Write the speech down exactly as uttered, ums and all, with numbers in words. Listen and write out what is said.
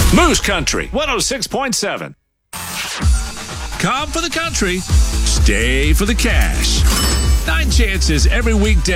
Moose Country one oh six point seven. Come for the country, stay for the cash. Nine chances every weekday.